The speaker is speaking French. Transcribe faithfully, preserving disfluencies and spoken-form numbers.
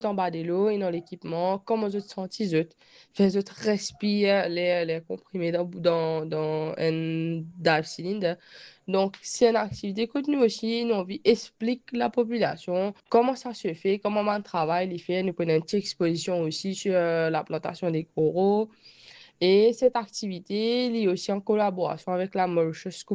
en bas de l'eau et dans l'équipement, comment je te sens autres. Fais je te respire les, les comprimés dans, dans, dans un dive cylinder. Donc, c'est une activité que nous aussi, nous envie explique la population comment ça se fait, comment on travaille, les fait. Nous prenons une petite exposition aussi sur euh, la plantation des coraux. Et cette activité elle est aussi en collaboration avec la Mauritius